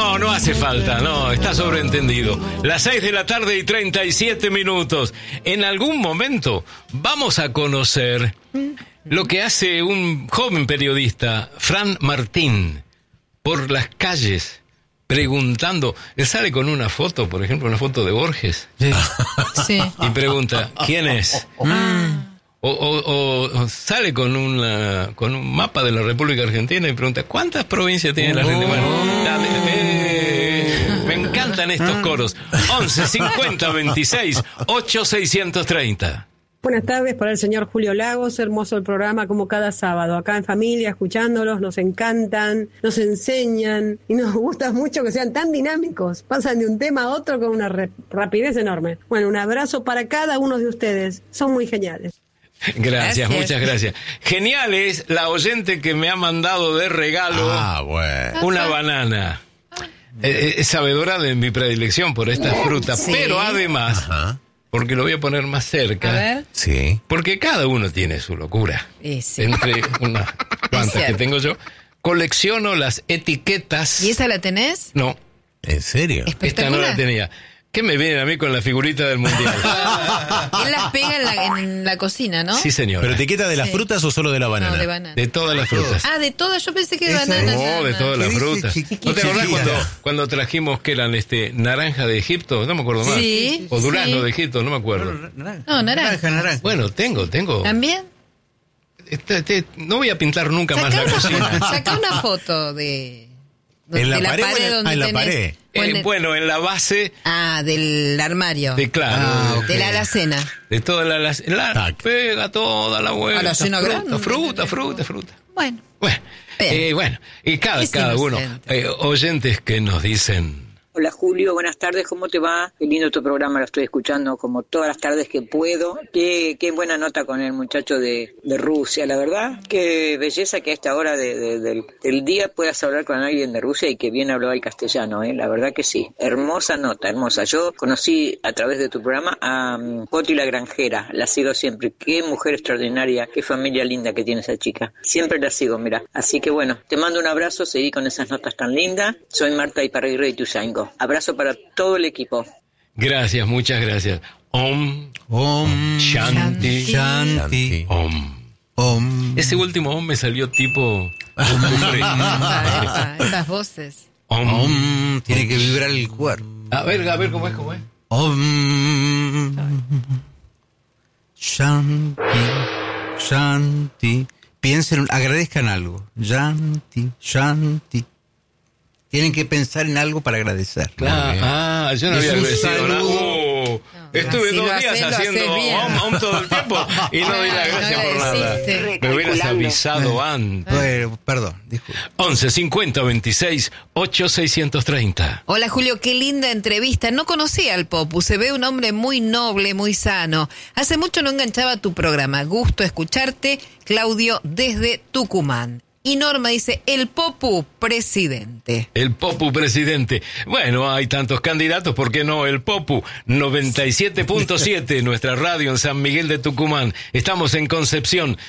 No hace falta, no, está sobreentendido. Las 6:37 En algún momento vamos a conocer lo que hace un joven periodista, Fran Martín, por las calles, preguntando. Él sale con una foto, por ejemplo, una foto de Borges. Sí. Y pregunta, ¿quién es? O sale con un mapa de la República Argentina y pregunta, ¿cuántas provincias tiene la Argentina? Me encantan estos coros. 11 50 26 8 630. Buenas tardes para el señor Julio Lagos, hermoso el programa como cada sábado, acá en familia, escuchándolos, nos encantan, nos enseñan y nos gusta mucho que sean tan dinámicos, pasan de un tema a otro con una rapidez enorme. Bueno, un abrazo para cada uno de ustedes, son muy geniales. Gracias, muchas gracias. Genial es la oyente que me ha mandado de regalo una banana. Es sabedora de mi predilección por esta fruta, sí. pero además, porque lo voy a poner más cerca, A ver. Sí. porque cada uno tiene su locura. Sí. Entre unas cuantas que tengo yo, colecciono las etiquetas. ¿Y esa la tenés? No, ¿En serio? esta no la tenía. ¿Qué me vienen a mí con la figurita del mundial? Él las pega en la cocina, ¿no? Sí, señor. ¿Pero etiqueta de las Sí. frutas o solo de la banana? No, de banana. De todas las frutas. Ah, de todas, yo pensé que de Esa banana. es. No, de todas las ¿Qué dice frutas. chiquitita? ¿No te acordás Chiquitita. cuando trajimos que eran naranja de Egipto? No me acuerdo más. Sí, O durazno sí. de Egipto, no me acuerdo. No, naranja. Bueno, tengo. ¿También? No voy a pintar nunca más la cocina. Saca una foto de ¿En la de pared o donde en la tenés- pared? Bueno, en la base del armario. claro, De la alacena. de toda la alacena. Tac. Pega toda la vuelta. Alacena grande. Fruta. Bueno. Bueno, y cada Es uno, inocente. oyentes que nos dicen. Hola Julio, buenas tardes, ¿cómo te va? Qué lindo tu programa, lo estoy escuchando como todas las tardes que puedo. Qué buena nota con el muchacho de Rusia, la verdad. Qué belleza que a esta hora del día puedas hablar con alguien de Rusia y que bien hablaba el castellano, la verdad que sí. Hermosa nota, hermosa. Yo conocí a través de tu programa a Poti la Granjera, la sigo siempre. Qué mujer extraordinaria, qué familia linda que tiene esa chica. Siempre la sigo, mira. Así que bueno, te mando un abrazo, seguí con esas notas tan lindas. Soy Marta Iparraguirre de Ituzaingó. Abrazo para todo el equipo. Gracias, muchas gracias. Om Shanti Shanti. Om. Ese último Om me salió tipo. Esas voces. Om. Tiene que vibrar el cuerpo. A ver, ¿cómo es? Shanti. Piensen, agradezcan algo. Shanti. Tienen que pensar en algo para agradecer. Yo no Es había un agradecido nada. saludo. Estuve Si 2 lo días haces, lo haciendo haces bien. om todo el tiempo y no di las gracias por nada. agradeciste. Me hubieras avisado antes. Bueno, perdón, disculpe. 11 50 26 8 630. Hola Julio, qué linda entrevista. No conocía al Popu, se ve un hombre muy noble, muy sano. Hace mucho no enganchaba tu programa. Gusto escucharte, Claudio, desde Tucumán. Y Norma dice, el Popu presidente. El Popu presidente. Bueno, hay tantos candidatos, ¿por qué no el Popu? 97.7, nuestra radio en San Miguel de Tucumán. Estamos en Concepción,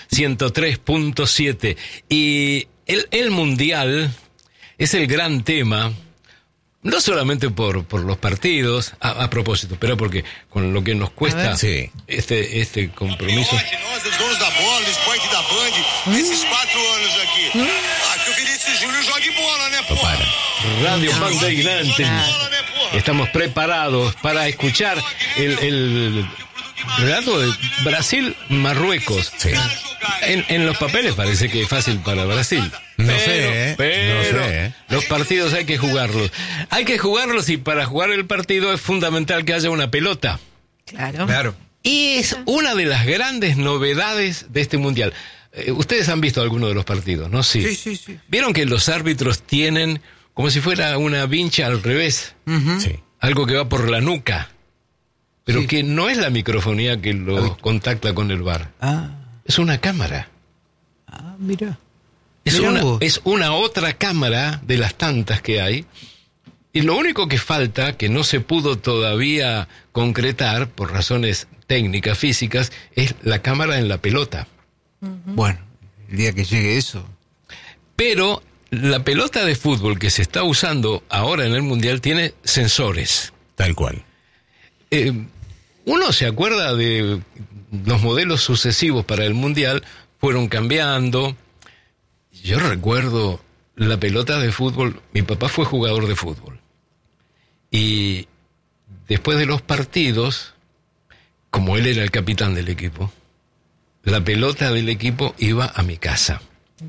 103.7. Y el Mundial es el gran tema, no solamente por los partidos, a propósito, pero porque con lo que nos cuesta Sí. este compromiso. Nós, os donos da bola, do esporte da Band, nesses 4 anos aqui. Que o Vinícius Júnior jogue bola, né, porra? Radio Bandeirantes. Estamos preparados para escuchar el relato de Brasil-Marruecos. Sí. En los papeles parece que es fácil para Brasil. No sé, ¿eh? Los partidos hay que jugarlos. Hay que jugarlos y para jugar el partido es fundamental que haya una pelota. Claro. Y es una de las grandes novedades de este mundial. Ustedes han visto alguno de los partidos, ¿no? Sí. Sí. Vieron que los árbitros tienen como si fuera una vincha al revés. Sí. Algo que va por la nuca. Pero Sí. que no es la microfonía que lo contacta con el VAR. Es una cámara. Mira. Es Mirá vos. una otra cámara de las tantas que hay. Y lo único que falta, que no se pudo todavía concretar por razones técnicas, físicas, es la cámara en la pelota. Bueno, el día que llegue eso. Pero la pelota de fútbol que se está usando ahora en el Mundial tiene sensores. Tal cual. Uno se acuerda de los modelos sucesivos para el Mundial, fueron cambiando. Yo recuerdo la pelota de fútbol, mi papá fue jugador de fútbol. Y después de los partidos, como él era el capitán del equipo, la pelota del equipo iba a mi casa.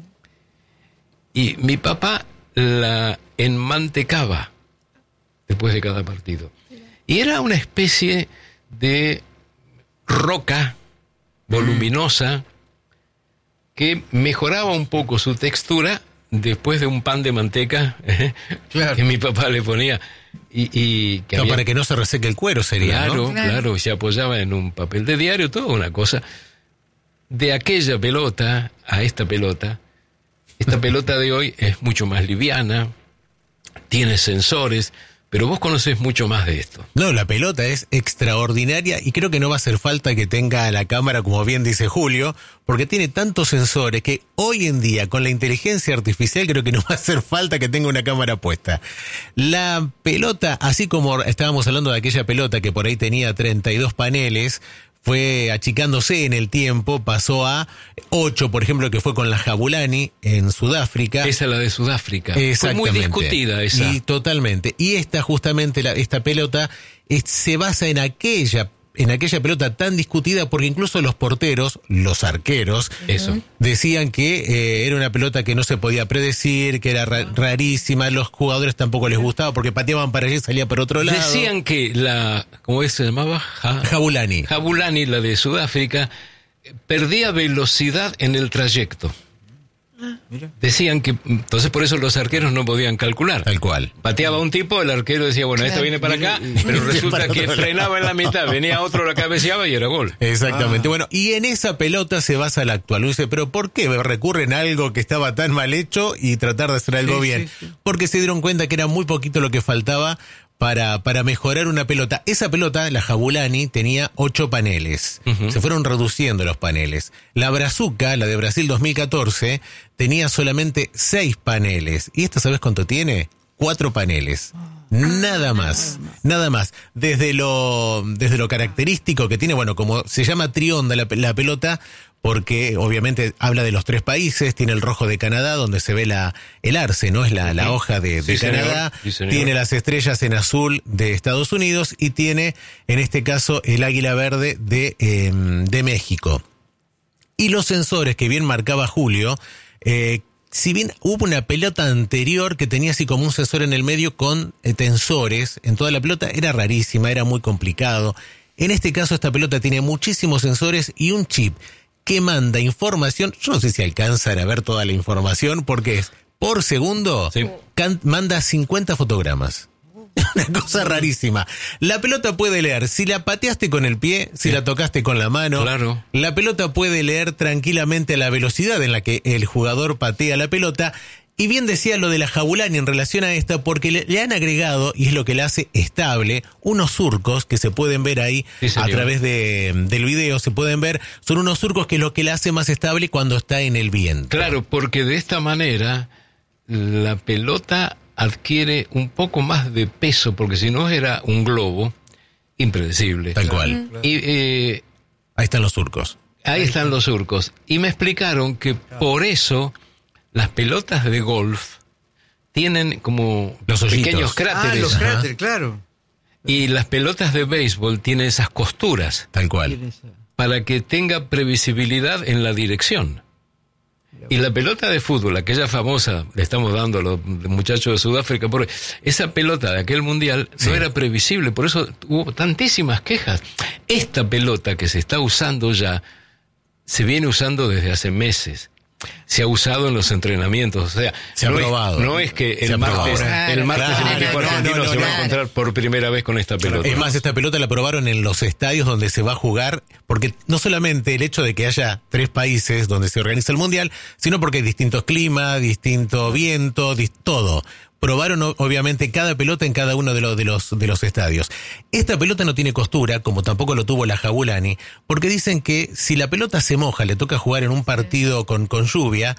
Y mi papá la enmantecaba después de cada partido. Y era una especie de roca voluminosa que mejoraba un poco su textura después de un pan de manteca Claro. que mi papá le ponía. Y que No, había- para que no se reseque el cuero sería, ¿no? Claro, se apoyaba en un papel de diario, toda una cosa. De aquella pelota a esta pelota de hoy es mucho más liviana, tiene sensores, pero vos conocés mucho más de esto. No, la pelota es extraordinaria y creo que no va a hacer falta que tenga la cámara, como bien dice Julio, porque tiene tantos sensores que hoy en día con la inteligencia artificial creo que no va a hacer falta que tenga una cámara puesta. La pelota, así como estábamos hablando de aquella pelota que por ahí tenía 32 paneles, fue achicándose en el tiempo, pasó a 8, por ejemplo, que fue con la Jabulani en Sudáfrica. Esa es la de Sudáfrica. Fue muy Exactamente. discutida esa. Y totalmente. Y esta justamente, esta pelota, se basa en aquella pelota tan discutida porque incluso los porteros, los arqueros, Eso. decían que era una pelota que no se podía predecir, que era rarísima, los jugadores tampoco les gustaba porque pateaban para allá y salía por otro lado. Decían que ¿cómo se llamaba? Jabulani. Jabulani, la de Sudáfrica, perdía velocidad en el trayecto. Mira. Decían que, entonces por eso los arqueros no podían calcular. Tal cual. Pateaba un tipo, el arquero decía, bueno, esta viene para acá, pero resulta para que otro lado. frenaba en la mitad, venía otro, la cabeceaba y era gol. Exactamente. Bueno, y en esa pelota se basa la actual. Uno dice, pero ¿por qué recurren a algo que estaba tan mal hecho y tratar de hacer algo Sí, bien? sí, sí. Porque se dieron cuenta que era muy poquito lo que faltaba para mejorar una pelota. Esa pelota, la Jabulani, tenía 8 paneles. Ujú. Se fueron reduciendo los paneles. La Brazuca, la de Brasil 2014, tenía solamente 6 paneles. ¿Y esta sabes cuánto tiene? 4 paneles. Nada más. Desde lo característico que tiene, bueno, como se llama trionda la pelota, porque obviamente habla de los 3 países, tiene el rojo de Canadá, donde se ve el arce, ¿no? Es la hoja de Sí, señor. Canadá, Sí, señor. tiene las estrellas en azul de Estados Unidos y tiene, en este caso, el águila verde de México. Y los sensores que bien marcaba Julio, si bien hubo una pelota anterior que tenía así como un sensor en el medio con tensores en toda la pelota, era rarísima, era muy complicado. En este caso esta pelota tiene muchísimos sensores y un chip que manda información. Yo no sé si alcanzan a ver toda la información porque es por segundo, Sí. manda 50 fotogramas. Una cosa rarísima. La pelota puede leer si la pateaste con el pie, si la tocaste con la mano. Claro. La pelota puede leer tranquilamente la velocidad en la que el jugador patea la pelota. Y bien decía lo de la Jabulani en relación a esta, porque le han agregado, y es lo que la hace estable, unos surcos que se pueden ver ahí Sí, a señor. través del video, se pueden ver. Son unos surcos que es lo que la hace más estable cuando está en el viento. Claro, porque de esta manera la pelota adquiere un poco más de peso, porque si no era un globo impredecible. Tal cual. Y Ahí están los surcos. ahí están los surcos. Y me explicaron que por eso las pelotas de golf tienen como Los hoyitos. pequeños cráteres. los Ajá. cráteres, claro. Y las pelotas de béisbol tienen esas costuras Tal cual. Tiene esa- para que tenga previsibilidad en la dirección. Y la pelota de fútbol, aquella famosa, le estamos dando a los muchachos de Sudáfrica, porque esa pelota de aquel mundial Sí. no era previsible, por eso hubo tantísimas quejas. Esta pelota que se está usando ya, se viene usando desde hace meses. Se ha usado en los entrenamientos, o sea, Se ha no probado. No es que Se el ha martes, probado. el martes Claro, el equipo no, argentino no, se va a claro. encontrar por primera vez con esta pelota. Es más, esta pelota la probaron en los estadios donde se va a jugar, porque no solamente el hecho de que haya 3 países donde se organiza el mundial, sino porque hay distintos climas, distinto viento, todo. Probaron obviamente cada pelota en cada uno de los estadios. Esta pelota no tiene costura, como tampoco lo tuvo la Jabulani, porque dicen que si la pelota se moja, le toca jugar en un partido con lluvia,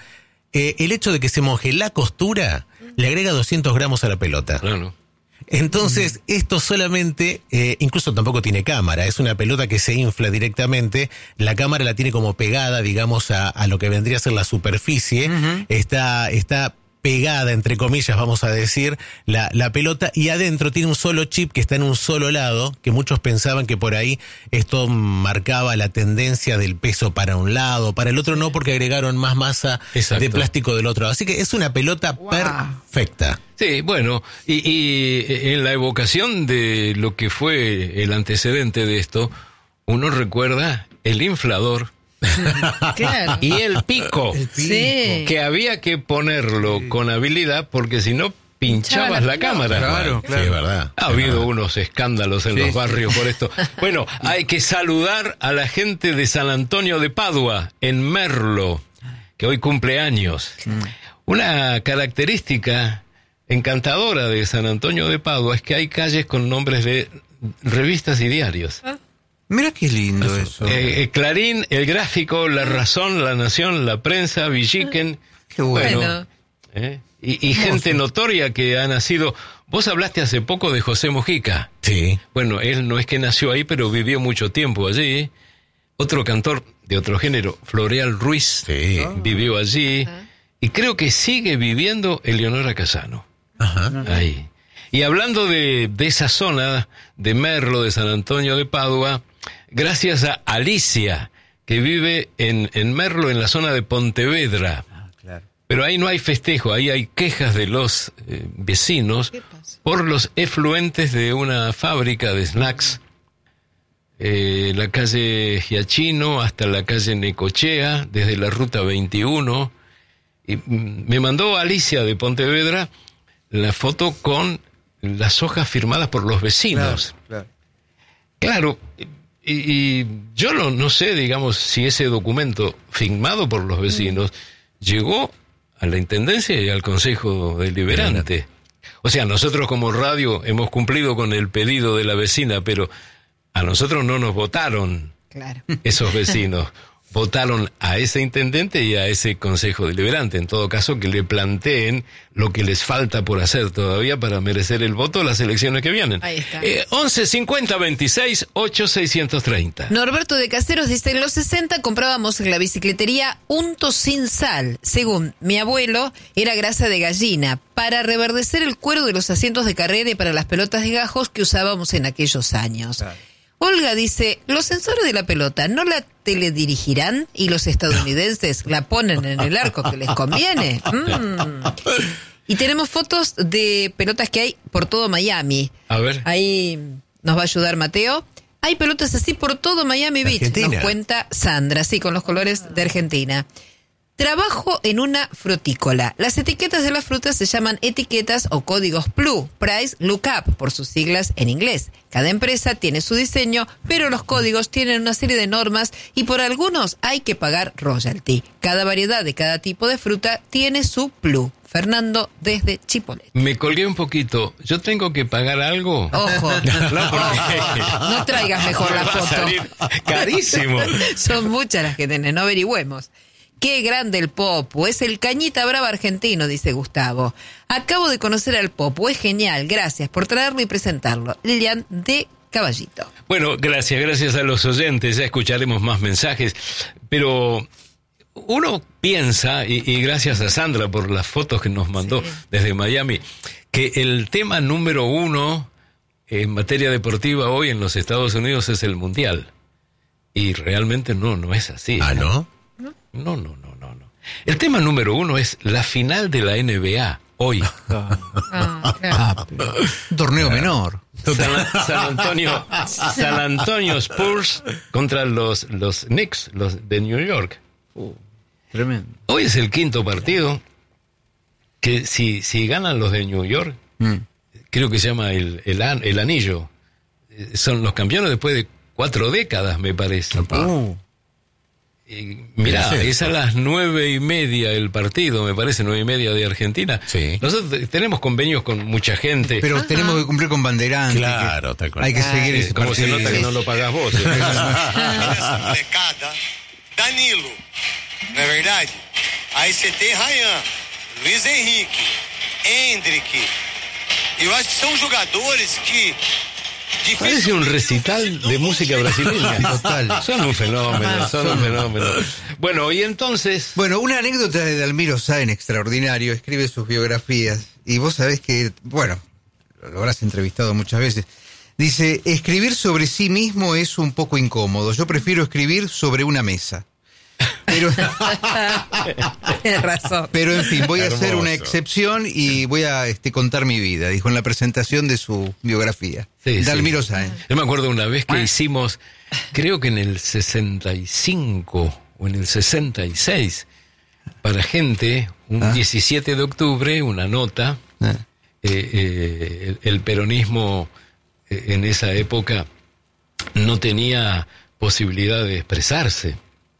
el hecho de que se moje la costura le agrega 200 gramos a la pelota. Claro. Entonces, esto solamente, incluso tampoco tiene cámara, es una pelota que se infla directamente, la cámara la tiene como pegada, digamos, a lo que vendría a ser la superficie, está pegada, entre comillas, vamos a decir, la pelota, y adentro tiene un solo chip que está en un solo lado, que muchos pensaban que por ahí esto marcaba la tendencia del peso para un lado, para el otro no, porque agregaron más masa Exacto. de plástico del otro lado. Así que es una pelota perfecta. Sí, bueno, y en la evocación de lo que fue el antecedente de esto, uno recuerda el inflador. Claro. Y el pico, Sí. que había que ponerlo con habilidad porque si no pinchabas la cámara. Claro, Sí, es verdad. Ha habido unos escándalos en los barrios por esto. Bueno, hay que saludar a la gente de San Antonio de Padua, en Merlo, que hoy cumple años. Una característica encantadora de San Antonio de Padua es que hay calles con nombres de revistas y diarios. Mira qué lindo eso. Clarín, El Gráfico, La Razón, La Nación, La Prensa, Villiquen. Qué bueno. Bueno. Y gente notoria que ha nacido. Vos hablaste hace poco de José Mujica. Sí. Bueno, él no es que nació ahí, pero vivió mucho tiempo allí. Otro cantor de otro género, Floreal Ruiz, Sí. vivió allí. Y creo que sigue viviendo Eleonora Casano. Ajá. Ahí. Y hablando de esa zona de Merlo, de San Antonio de Padua, gracias a Alicia, que vive en Merlo, en la zona de Pontevedra. Claro. Pero ahí no hay festejo, ahí hay quejas de los vecinos por los efluentes de una fábrica de snacks. La calle Giachino hasta la calle Necochea, desde la ruta 21. Y me mandó Alicia de Pontevedra la foto con las hojas firmadas por los vecinos. Claro, y yo no sé, digamos, si ese documento firmado por los vecinos llegó a la Intendencia y al Consejo Deliberante. O sea, nosotros como radio hemos cumplido con el pedido de la vecina, pero a nosotros no nos votaron Claro. esos vecinos. Votaron a ese intendente y a ese consejo deliberante. En todo caso, que le planteen lo que les falta por hacer todavía para merecer el voto en las elecciones que vienen. Ahí está. 11 50 26 8 630. Norberto de Caseros dice, en los 60 comprábamos en la bicicletería unto sin sal. Según mi abuelo, era grasa de gallina, para reverdecer el cuero de los asientos de carrera y para las pelotas de gajos que usábamos en aquellos años. Claro. Olga dice, los sensores de la pelota no la teledirigirán y los estadounidenses la ponen en el arco que les conviene. Y tenemos fotos de pelotas que hay por todo Miami. A ver. Ahí nos va a ayudar Mateo. Hay pelotas así por todo Miami Beach, Argentina. nos cuenta Sandra, sí, con los colores de Argentina. Trabajo en una frutícola. Las etiquetas de las frutas se llaman etiquetas o códigos PLU, Price Lookup, por sus siglas en inglés. Cada empresa tiene su diseño, pero los códigos tienen una serie de normas y por algunos hay que pagar royalty. Cada variedad de cada tipo de fruta tiene su PLU. Fernando desde Chipolete. Me colgué un poquito. ¿Yo tengo que pagar algo? Ojo, No, porque no traigas mejor la me va a foto. salir carísimo. Son muchas las que tenés, no averigüemos. Qué grande el Popu, es el cañita brava argentino, dice Gustavo. Acabo de conocer al Popu, es genial, gracias por traerlo y presentarlo. Lilian de Caballito. Bueno, gracias a los oyentes, ya escucharemos más mensajes, pero uno piensa, y gracias a Sandra por las fotos que nos mandó desde Miami, que el tema número 1 en materia deportiva hoy en los Estados Unidos es el Mundial. Y realmente no es así. Ah, ¿no? No. El tema número 1 es la final de la NBA, hoy. Un torneo menor. San Antonio Spurs contra los Knicks, los de New York. Tremendo. Hoy es el quinto partido, que si ganan los de New York, creo que se llama el anillo. Son los campeones después de 4 décadas, me parece. Mirá, es a las 9:30 el partido, me parece, 9:30 de Argentina. Sí. Nosotros tenemos convenios con mucha gente. Pero tenemos que cumplir con bandeirante. Claro, tal cual. Hay que seguir ese ¿Cómo se partido. nota que no lo pagás vos? Essa molecada, Danilo, não é verdade? Aí você tem Ryan, Luiz Henrique, Hendrick. Eu acho que são jogadores que... Parece un recital de música brasileña. Total. Son un fenómeno, son un fenómeno. Bueno, y entonces... Bueno, una anécdota de Dalmiro Sáenz extraordinario, escribe sus biografías, y vos sabés que, bueno, lo habrás entrevistado muchas veces. Dice, escribir sobre sí mismo es un poco incómodo, yo prefiero escribir sobre una mesa. Pero, Tienes razón. pero en fin, voy a Hermoso. hacer una excepción y voy a contar mi vida, dijo en la presentación de su biografía. Sí, Dalmiro sí. Sáenz. Yo me acuerdo una vez que hicimos, creo que en el 65 o en el 66, para gente, un 17 de octubre, una nota, el peronismo en esa época no tenía posibilidad de expresarse.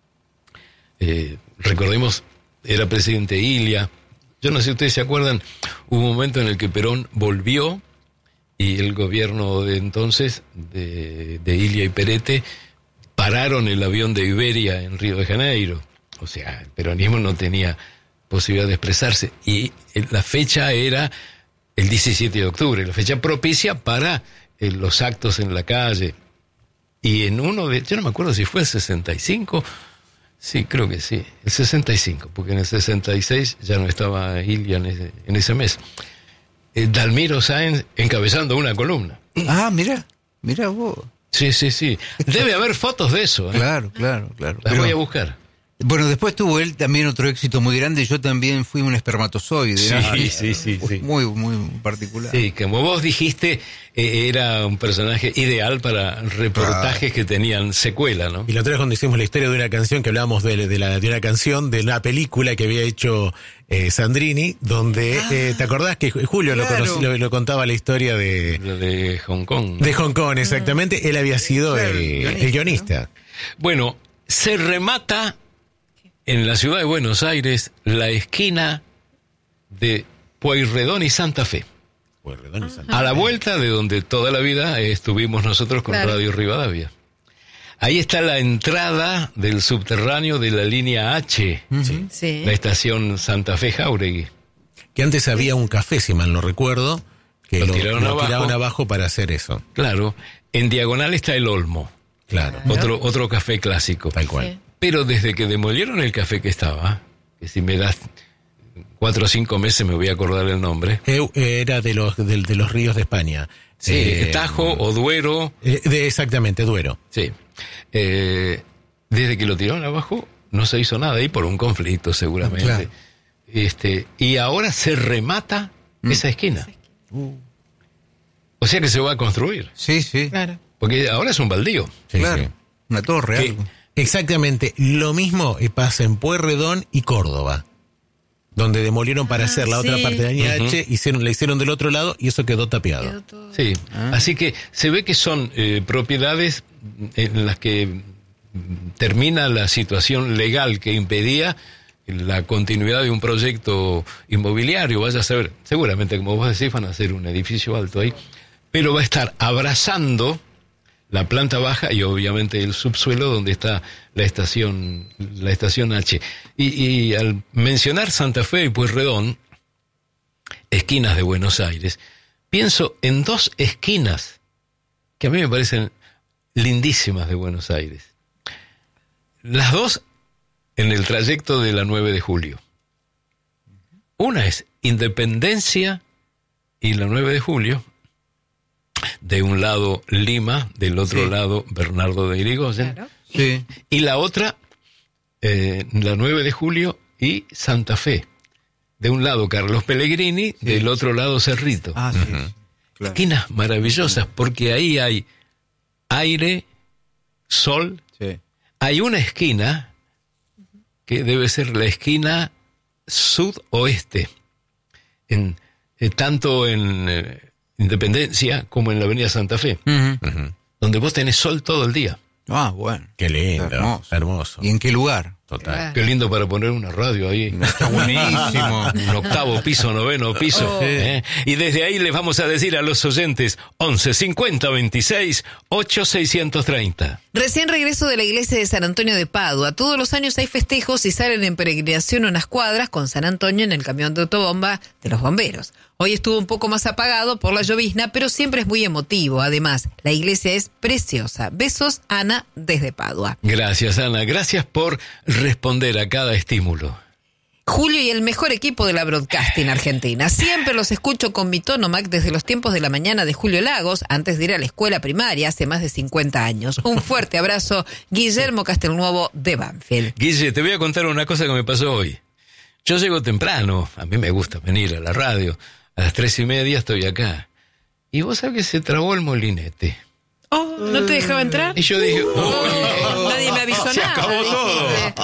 Recordemos, era presidente Ilia. Yo no sé si ustedes se acuerdan, hubo un momento en el que Perón volvió y el gobierno de entonces, de Ilia y Perete, pararon el avión de Iberia en Río de Janeiro. O sea, el peronismo no tenía posibilidad de expresarse. Y la fecha era el 17 de octubre, la fecha propicia para los actos en la calle. Y en uno de... Yo no me acuerdo si fue el 65... Sí, creo que sí, el 65, porque en el 66 ya no estaba Ilia en ese mes. Dalmiro Sáenz encabezando una columna. Ah, mira vos. Sí. Debe haber fotos de eso. Claro. Las voy a buscar. Bueno, después tuvo él también otro éxito muy grande. Yo también fui un espermatozoide. Sí. Muy particular. Sí, como vos dijiste, era un personaje ideal para reportajes que tenían secuela, ¿no? Y la otra vez cuando hicimos la historia de una canción, que hablábamos de una canción, de una película que había hecho Sandrini, donde, ¿te acordás que Julio claro. lo contaba la historia De Hong Kong. de Hong Kong, exactamente? Él había sido Claro, el guionista. Bueno, se remata en la ciudad de Buenos Aires la esquina de Pueyrredón y Santa Fe. A la vuelta de donde toda la vida estuvimos nosotros con Claro. Radio Rivadavia. Ahí está la entrada del subterráneo de la línea H, Sí. la estación Santa Fe Jáuregui. Que antes había un café, si mal no recuerdo, que Lo lo tiraron abajo. tiraban abajo para hacer eso. Claro, en diagonal está el Olmo, Claro, otro café clásico. tal cual. Sí. Pero desde que demolieron el café que estaba, que si me das 4 o 5 meses me voy a acordar el nombre. Era de los ríos de España. Sí, Tajo o Duero. Exactamente, Duero. Sí. Desde que lo tiraron abajo no se hizo nada ahí por un conflicto seguramente. Claro. Y ahora se remata esa esquina. O sea que se va a construir. Sí. Claro. Porque ahora es un baldío. Sí, Claro. sí. Una torre, Que- algo. Exactamente, lo mismo pasa en Pueyrredón y Córdoba, donde demolieron para hacer la otra sí. parte de la línea H, la hicieron del otro lado y eso quedó tapiado. Quedó todo. Sí. Así que se ve que son propiedades en las que termina la situación legal que impedía la continuidad de un proyecto inmobiliario. Vaya a saber, seguramente como vos decís van a hacer un edificio alto ahí, pero va a estar abrazando la planta baja y obviamente el subsuelo donde está la estación H. Y al mencionar Santa Fe y Pueyrredón, esquinas de Buenos Aires, pienso en 2 esquinas que a mí me parecen lindísimas de Buenos Aires. Las 2 en el trayecto de la 9 de julio. Una es Independencia y la 9 de julio. De un lado Lima, del otro lado Bernardo de Irigoyen. Claro. Sí. Y la otra, la 9 de julio y Santa Fe. De un lado Carlos Pellegrini, del otro lado Cerrito. Ah, sí. Claro. Esquinas maravillosas porque ahí hay aire, sol. Sí. Hay una esquina que debe ser la esquina sudoeste, tanto en Independencia como en la avenida Santa Fe, Ujú. donde vos tenés sol todo el día. Ah, bueno. Qué lindo, Hermoso. hermoso. ¿Y en qué lugar? Total. Qué lindo para poner una radio ahí. Está buenísimo. Un octavo piso, noveno piso. Y desde ahí les vamos a decir a los oyentes 11 50 26 8 630. Recién regreso de la iglesia de San Antonio de Padua. Todos los años hay festejos y salen en peregrinación unas cuadras con San Antonio en el camión de autobomba de los bomberos. Hoy estuvo un poco más apagado por la llovizna, pero siempre es muy emotivo. Además, la iglesia es preciosa. Besos, Ana, desde Padua. Gracias, Ana. Gracias por responder a cada estímulo. Julio y el mejor equipo de la broadcasting argentina. Siempre los escucho con mi tono, Mac, desde los tiempos de la mañana de Julio Lagos, antes de ir a la escuela primaria hace más de 50 años. Un fuerte abrazo, Guillermo Castelnuovo de Banfield. Guille, te voy a contar una cosa que me pasó hoy. Yo llego temprano, a mí me gusta venir a la radio. A las 3:30 estoy acá. Y vos sabés que se trabó el molinete. Oh, ¿no te dejaba entrar? Y yo dije, nadie me avisó se nada. acabó todo.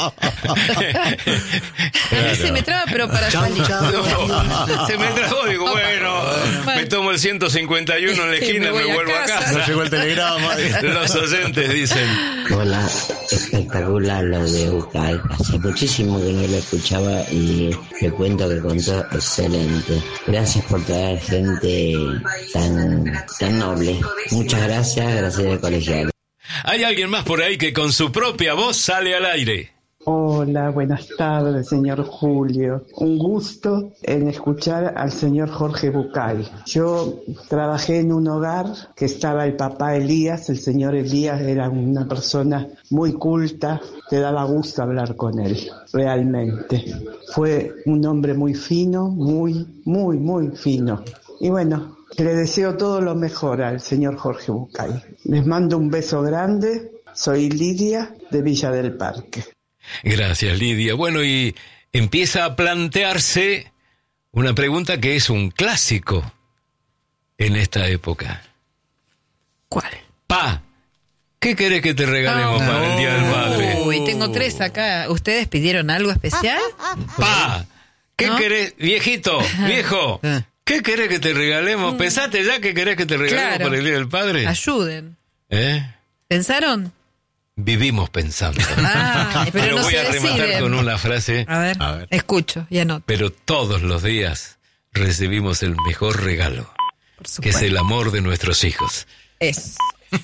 A mí se me traba, pero para salir. No, se me trabó, digo, bueno, me tomo el 151 en la esquina y me vuelvo a casa. No llegó el telegrama. Los oyentes dicen. Hola, espectacular lo de Bucay. Hace muchísimo que no lo escuchaba y le cuento que contó excelente. Gracias por traer gente tan noble. Muchas gracias de colegial. Hay alguien más por ahí que con su propia voz sale al aire. Hola, buenas tardes, señor Julio. Un gusto en escuchar al señor Jorge Bucay. Yo trabajé en un hogar que estaba el papá Elías. El señor Elías era una persona muy culta. Te daba gusto hablar con él, realmente. Fue un hombre muy fino, muy fino. Y bueno, le deseo todo lo mejor al señor Jorge Bucay. Les mando un beso grande. Soy Lidia de Villa del Parque. Gracias, Lidia. Bueno, y empieza a plantearse una pregunta que es un clásico en esta época. ¿Cuál? Pa, ¿qué querés que te regalemos para el Día del Padre? Uy, tengo 3 acá. ¿Ustedes pidieron algo especial? Pa, ¿qué querés, viejito, viejo? ¿Qué querés que te regalemos? ¿Pensaste ya qué querés que te regalemos para el Día del Padre? Ayuden. ¿Pensaron? Vivimos pensando. Pero no voy se a rematar deciden. con una frase. A ver, escucho y anoto. Pero todos los días recibimos el mejor regalo, que es el amor de nuestros hijos. Es.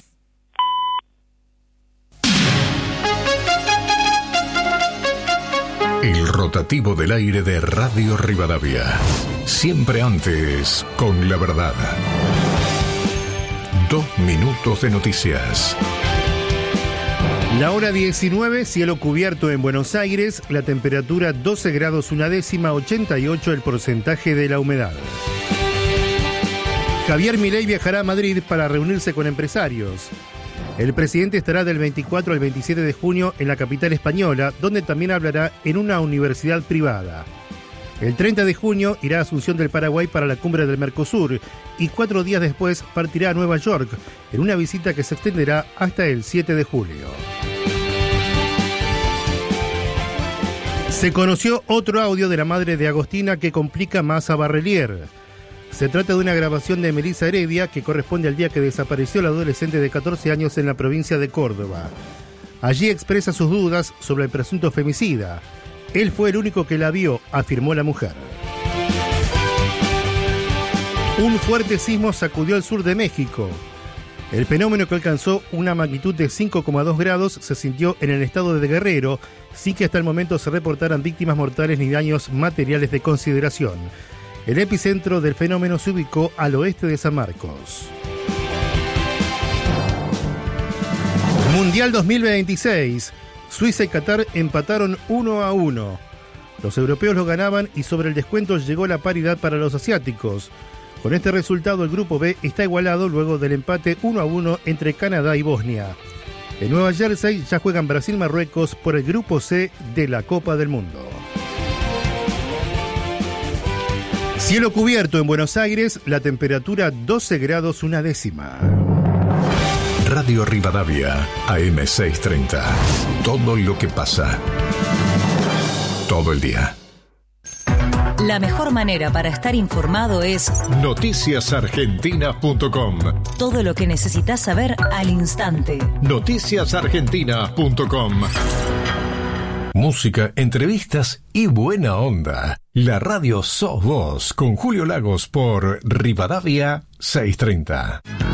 El rotativo del aire de Radio Rivadavia. Siempre antes con la verdad. 2 minutos de noticias. La hora 19, cielo cubierto en Buenos Aires, la temperatura 12 grados 1/10, 88 el porcentaje de la humedad. Javier Milei viajará a Madrid para reunirse con empresarios. El presidente estará del 24 al 27 de junio en la capital española, donde también hablará en una universidad privada. El 30 de junio irá a Asunción del Paraguay para la cumbre del Mercosur y 4 días después partirá a Nueva York en una visita que se extenderá hasta el 7 de julio. Se conoció otro audio de la madre de Agostina que complica más a Barrelier. Se trata de una grabación de Melissa Heredia que corresponde al día que desapareció la adolescente de 14 años en la provincia de Córdoba. Allí expresa sus dudas sobre el presunto femicida. Él fue el único que la vio, afirmó la mujer. Un fuerte sismo sacudió el sur de México. El fenómeno, que alcanzó una magnitud de 5,2 grados, se sintió en el estado de Guerrero, sin que hasta el momento se reportaran víctimas mortales ni daños materiales de consideración. El epicentro del fenómeno se ubicó al oeste de San Marcos. Mundial 2026. Suiza y Qatar empataron 1-1. Los europeos lo ganaban y sobre el descuento llegó la paridad para los asiáticos. Con este resultado, el grupo B está igualado luego del empate 1-1 entre Canadá y Bosnia. En Nueva Jersey ya juegan Brasil-Marruecos por el grupo C de la Copa del Mundo. Cielo cubierto en Buenos Aires, la temperatura 12 grados 1/10. Radio Rivadavia, AM630. Todo lo que pasa. Todo el día. La mejor manera para estar informado es noticiasargentina.com. Todo lo que necesitas saber al instante. Noticiasargentina.com. Música, entrevistas y buena onda. La radio sos vos con Julio Lagos por Rivadavia 630.